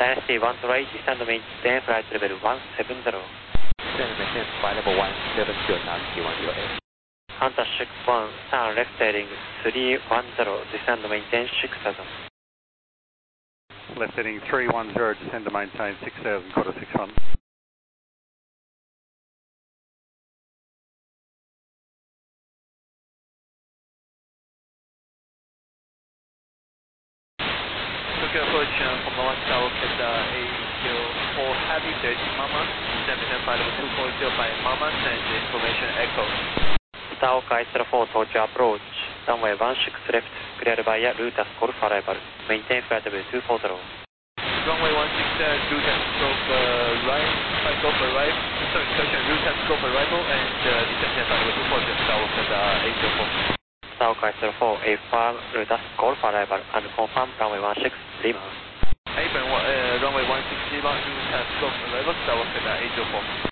Dynasty 128, descend maintain flight level 170. Descend maintain flight level 170, now T10A. Hunter 61, turn left heading 310, descend maintain 6000. Left heading 310, descend to maintain 6000, quarter 61. Tokyo approach from the 1 tower at 804 heavy 30 Mama, descend maintain flight level 240 by Mama, send information echo. Itaoka 804, Tokyo approach, runway 16 left, cleared via Lutas Golf arrival, maintain flight level 240. Runway 16, Lutas Golf right, flight Golf arrive, sorry, correction, Lutas Golf arrival and descend maintain flight level 240, tower at 804. Itaoka 804, affirm Lutas Golf arrival and confirm runway 16 Lima. Runway 16 Lima, Lutas Golf arrival, tower at 804.